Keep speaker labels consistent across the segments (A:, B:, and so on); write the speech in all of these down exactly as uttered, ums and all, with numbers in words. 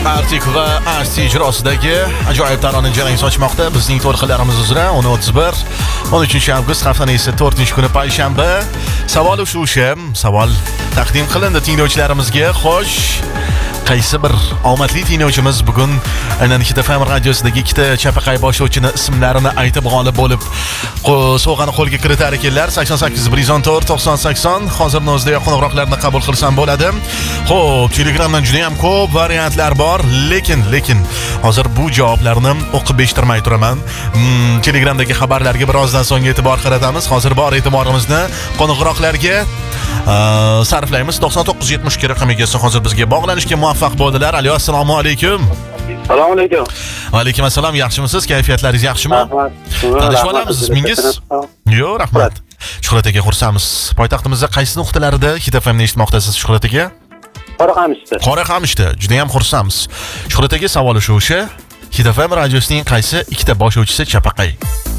A: Artik va Asti ijrosidagi ajoyib tarona jarang sochmoqda. Bizning to'lqinlarimiz uzra o'n o'ttiz bir o'n uchinchi avgust haftaning esa to'rtinchi kuni payshanba. Savol shu o'sha, savol taqdim qilindi tinglovchilarimizga. Xo'sh, qaysi bir omadli tinglovchimiz bugun aynan Hit F M radiosidagi ikkita chapaqay boshlovchini ismlarini aytib g'olib bo'lib sovg'ani qo'lga kiritar ekanlar. sakson sakkiz bir yuz o'n to'rt to'qson sakson hozirning o'zida qo'ng'iroqlarni qabul qilsam bo'ladi. Xo'p, Telegramdan juda ham ko'p variantlar bor, lekin lekin hozir bu javoblarni o'qib eshittirmay turaman. Hmm, Telegramdagi xabarlarga birozdan so'ng e'tibor qaratamiz. Hozir bor e'tiborimizni qo'ng'iroqlarga sarflaymiz. to'qson to'qqiz yetmish ikki raqamiga hozir bizga bog'lanishga muvaffaq bo'ldilar. Alo, assalomu alaykum.
B: Assalomu alaykum.
A: Va alaykum assalom. Yaxshimisiz? Kayfiyatlaringiz yaxshimi? Tanishib olamiz. Ismingiz? Yo'q, rahmat. Shuhrat aka, xursandmiz. Poytaxtimizda qaysi nuqtalarida Hit F M ni eshitmoqdasiz, Shuhrat aka?
B: Qoraqamishda.
A: Qoraqamishda. Juda ham xursandmiz. Shuhrat aka, savoli shu o'sha. Hit F M radiosining qaysi ikkita boshlovchisi chapaqay?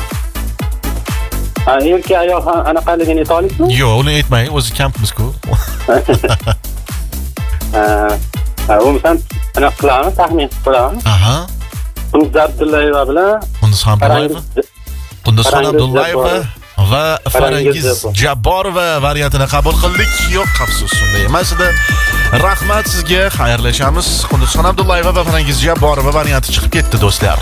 B: Ha, erkak ayol anaqaligini ayta olasizmi?
A: Yo'q, uni aytmang, o'zi kampmiz-ku.
B: Ha, bo'lmasam anaqa qilamiz, taxmin qilamiz.
A: Aha.
B: Qunduz Abdullayeva bilan
A: Qunduz Abdullayeva. Qunduzxon Abdullayeva va Farangiz Jabborova variantini qabul qildik. Yo'q, afsus, shunday emas edi. Rahmat sizga, xayrlashamiz. Qunduzxon Abdullayeva va Farangiz Jabborova varianti chiqib ketdi, do'stlar.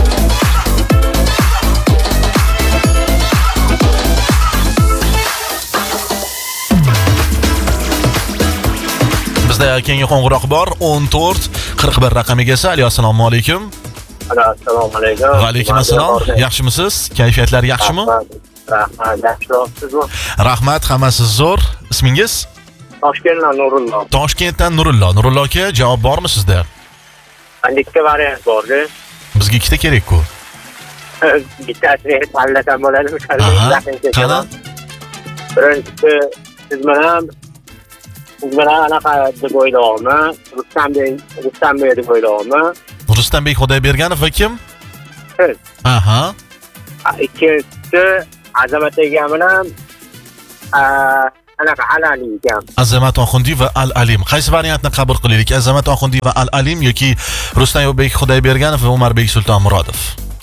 A: Bizda keyingi qo'ng'iroq bor. o'n to'rt qirq bir raqamiga esa. Assalomu alaykum.
B: Assalomu alaykum.
A: Va alaykum assalom. Yaxshimisiz? Kayfiyatlar yaxshimi?
B: Rahmat, yaxshimisiz?
A: Rahmat, hammasi zo'r. Ismingiz?
B: Toshkentdan Nurullo.
A: Toshkentdan Nurullo. Nurullo aka, javob bormi sizda?
B: Ikkita variant bor-da.
A: Bizga ikkita kerak-ku.
B: Bittasini tanlasam bo'ladimi?
A: Qani?
B: Birinchisi siz bilan siz bilan anaqa deb o'ylayapman. Rustambek, Rustambek deb o'ylayapman.
A: Rustambek Xudoyberganov va kim?
B: Siz.
A: Aha.
B: Ikkinchisi Azamat aka bilan anaqa Al-Alim ekan.
A: Azamat Oxundiy va Al-Alim. Qaysi variantni qabul qilaylik? Azamat Oxundiy va Al-Alim yoki Rustambek Xudoyberganov va Umarbek Sultonmurodov?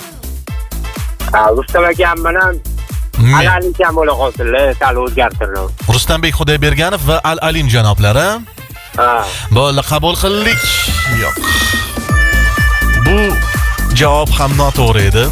B: Rustam aka bilan Al-Alim ham bo'la qolsinlar, sal o'zgartirdim.
A: Rustambek Xudoyberganov va Al-Alim janoblari.
B: Ha.
A: Bo'ldi, qabul qildik. Yo'q. Bu javob ham noto'g'ri edi.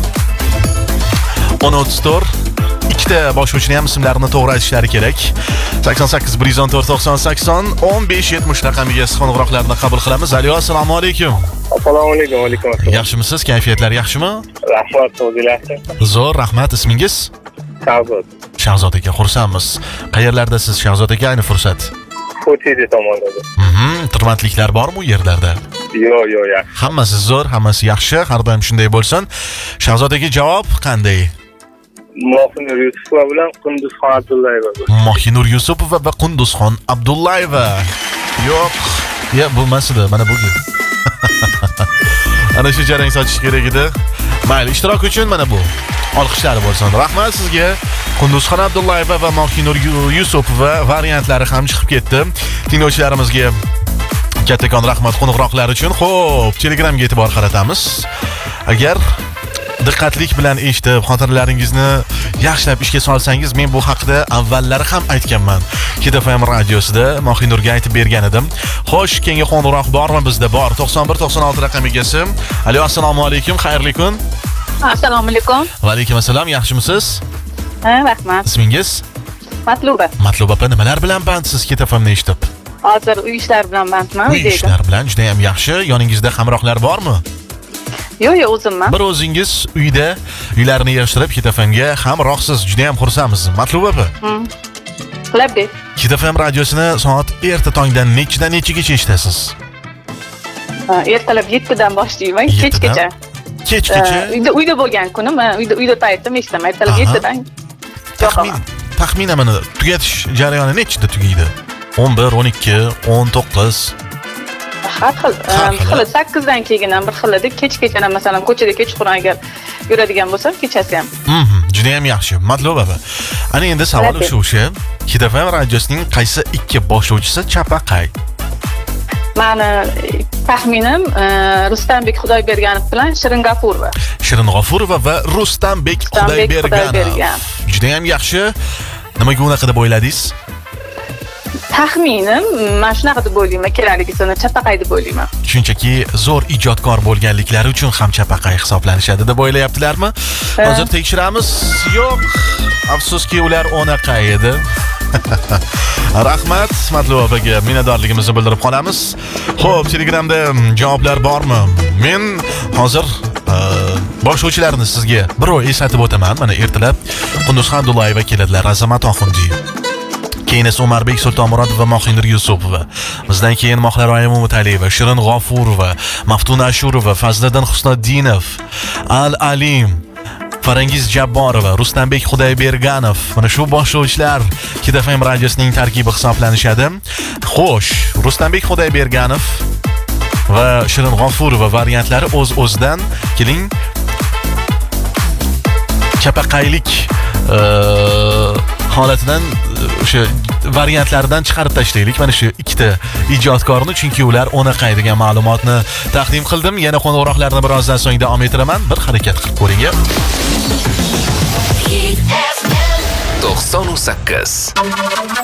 A: o'n o'ttiz to'rt ikkita boshlovchining ham ismlarini to'g'ri aytishlari kerak. sakson sakkiz bir yuz o'n to'rt to'qson sakson o'n besh yetmish raqamiga qo'ng'iroqlarni qabul qilamiz. Alo, assalomu alaykum.
B: Assalomu alaykum. Va alaykum assalom.
A: Yaxshimisiz? Kayfiyatlar yaxshimi?
B: Rahmat, o'zingizlar.
A: Zo'r, rahmat. Ismingiz?
B: Shahzod.
A: Shahzod aka, xursandmiz. Qayerlardasiz Shahzod aka, ayni fursat?
B: Ko'chada tomonlarda.
A: Mhm, tirbandliklar bormi u yerlarda?
B: Yo'q, yo'q, yaxshi.
A: Hammasi zo'r, hammasi yaxshi. Har doim shunday bo'lsin. Shahzod aka, javob qanday?
B: Mohinur Yusupova bilan Qunduzxon Abdullayeva.
A: Mohinur Yusupova va Qunduzxon Abdullayeva. Yo'q, ya bo'lmas edi, mana bu gil. Ana shu jarang sochish kerak edi. Mayli, ishtirok uchun mana bu. Olqishlar bo'lsin. Rahmat sizga. Qunduzxon Abdullayeva va Mohinur Yusupova variantlari ham chiqib ketdi. Tinglovchilarimizga kattakon rahmat qo'ng'iroqlar uchun. Xo'p, Telegramga e'tibor qaratamiz. Agar diqqatlik bilan eshitib, xotiralaringizni yaxshilab ishga solsangiz, men bu haqida avvallari ham aytganman. Hit F M radiosida Mohinurga aytib bergan edim. Xo'sh, keyingi qo'ng'iroq bormi bizda? Bor. to'qson bir to'qson olti raqamiga sim. Alo, assalomu alaykum. Xayrli kun.
C: Assalomu alaykum.
A: Va alaykum assalom. Yaxshimisiz?
C: Ha, rahmat.
A: Ismingiz?
C: Matluba.
A: Matluba opa, nimalar bilan bandsiz Hit F M ni eshitib?
C: Hozir uy ishlar bilan bandman.
A: Uy ishlar bilan juda ham yaxshi. Yoningizda hamrohlar bormi?
C: Yo'q, yo'q, o'zimman.
A: Bir o'zingiz uyda uylarni yig'ishtirib Hit F M ga hamrohsiz. Juda ham xursandmiz. Matluba opa.
C: Hmm. Qilib ber.
A: Hit F M radiosini soat erta tongdan nechidan nechigacha eshitasiz?
C: Ertalab yettidan boshlayman, kechgacha.
A: Kechgacha?
C: Uyda uyda bo'lgan kunim, uyda uyda paytim eshitaman. Ertalab yettidan.
A: Taxmin, taxminan mana tugatish jarayoni nechida tugaydi? o'n bir, o'n ikki, o'n to'qqiz.
C: Har xil. Xil sakkizdan keyin ham bir xilda kechgacha, masalan, ko'chada kechqurun agar yuradigan bo'lsam, kechasi ham.
A: Mhm, juda ham yaxshi. Matluba opa. Ana endi savol shu o'sha. Hit F M radiosining qaysi ikki boshlovchisi chapaqay?
C: Mani taxminim e, Ruslanbek Xudoyberganov bilan Shirin G'afurova.
A: Shirin G'afurova va Ruslanbek Xudoyberganov. Juda ham yaxshi. Nimaga unaqa deb o'yladingiz?
C: Taxminim mana shunaqa deb o'ylayman, kerakligisini chapaqay deb o'ylayman.
A: Shunchaki zo'r ijodkor bo'lganliklari uchun ham chapaqay hisoblanishadi deb o'ylayaptilarmi? Hozir tekshiramiz. Yo'q, afsuski ular o'naqa edi. Rahmat, Matluba opaga minnatdorligimizni bildirib qolamiz. Xo'p, Telegramda javoblar bormi? Men hozir boshlovchilarni sizga birov eslatib o'taman. Mana ertalab Qunduz Hamdullayeva keladilar, Azamat Oxundiyev. Keyin esa Umarbek Sultonmurodov va Mohinur Yusupova. Bizdan keyin Mohlara Mutaliyeva, Shirin G'afurova, Maftuna Ashurova, Fazliddin Husnoddinov, Al Alim, Farangiz Jabborova, Ruslanbek Xudoyberganov. Mana shu boshlovchilar Hit F M radiosining tarkibi hisoblanishadi. Xo'sh, Ruslanbek Xudoyberganov va Shirin G'afurova variantlari o'z-o'zidan keling chapaqaylik holatidan o'sha variantlaridan chiqarib tashlaylik. Mana shu ikkita ijodkorni, chunki ular o'naqa degan ma'lumotni taqdim qildim. Yana qo'ng'iroqlarni birozdan so'ng davom ettiraman. Bir harakat qilib ko'ring.
D: to'qson sakkiz